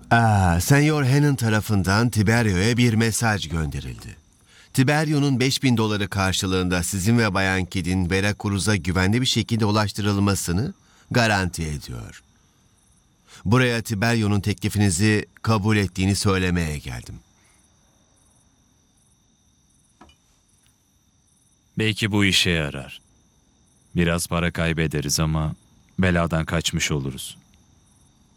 Senyor Hannon tarafından Tiberio'ya bir mesaj gönderildi. Tiberio'nun 5.000 doları karşılığında sizin ve Bayan Kidd'in Veracruz'a güvenli bir şekilde ulaştırılmasını garanti ediyor. Buraya Tiberio'nun teklifinizi kabul ettiğini söylemeye geldim. Belki bu işe yarar. Biraz para kaybederiz ama beladan kaçmış oluruz.